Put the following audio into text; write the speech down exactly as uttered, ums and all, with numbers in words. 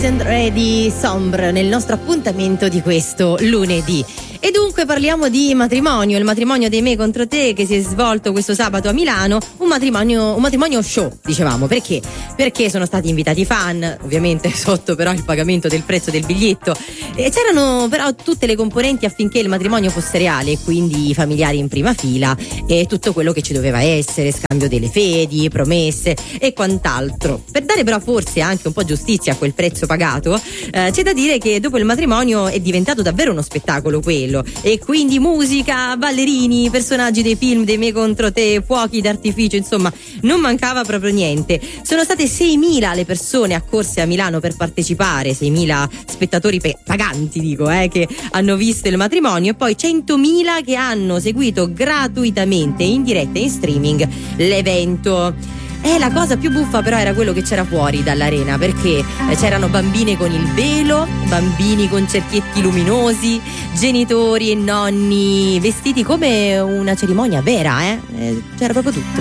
and Ready Sombre nel nostro appuntamento di questo lunedì. E dunque parliamo di matrimonio, il matrimonio dei Me contro te che si è svolto questo sabato a Milano, un matrimonio, un matrimonio show, dicevamo. Perché? Perché sono stati invitati fan, ovviamente sotto però il pagamento del prezzo del biglietto, e c'erano però tutte le componenti affinché il matrimonio fosse reale, quindi i familiari in prima fila e tutto quello che ci doveva essere, scambio delle fedi, promesse e quant'altro. Per dare però forse anche un po' giustizia a quel prezzo pagato, eh, c'è da dire che dopo il matrimonio è diventato davvero uno spettacolo quello, e quindi musica, ballerini, personaggi dei film dei Me contro te, fuochi d'artificio, insomma non mancava proprio niente. Sono state seimila le persone accorse a Milano per partecipare, seimila spettatori pe- paganti dico, eh, che hanno visto il matrimonio, e poi centomila che hanno seguito gratuitamente in diretta e in streaming l'evento. Eh, la cosa più buffa però era quello che c'era fuori dall'arena, perché eh, c'erano bambine con il velo, bambini con cerchietti luminosi, genitori e nonni vestiti come una cerimonia vera, eh? Eh, c'era proprio tutto.